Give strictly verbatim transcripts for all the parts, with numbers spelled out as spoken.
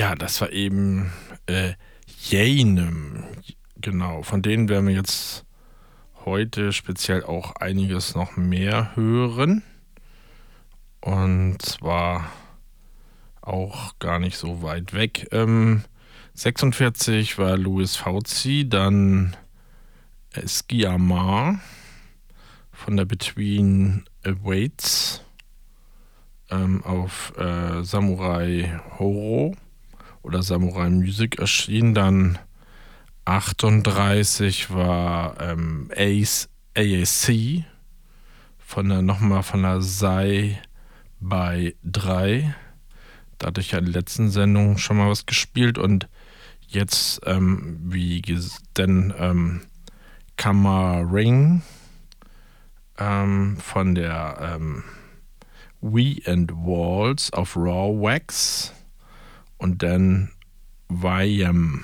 Ja, das war eben äh, Yeinem. Genau, von denen werden wir jetzt heute speziell auch einiges noch mehr hören. Und zwar auch gar nicht so weit weg. Ähm, sechsundvierzig war Louis Fauci, dann Skiamar von der Between Awaits ähm, auf äh, Samurai Horo oder Samurai Music erschienen. Dann achtunddreißig war ähm, Ace, A A C von der nochmal von der Sei bei drei. Da hatte ich ja in der letzten Sendung schon mal was gespielt und jetzt, ähm, wie ges- denn ähm, Ring ähm, von der ähm, We and Walls auf Raw Wax und dann Yam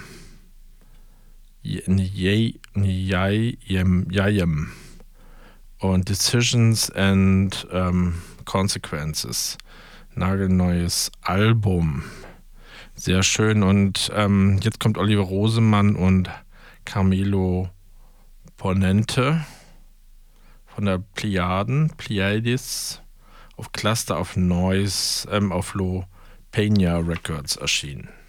Yayem und Decisions and ähm, Consequences. Nagelneues Album. Sehr schön. Und ähm, jetzt kommt Oliver Rosemann und Carmelo Ponente von der Plejaden, Pleiades, auf Cluster of Noise, ähm, auf Lo Peña Records erschienen.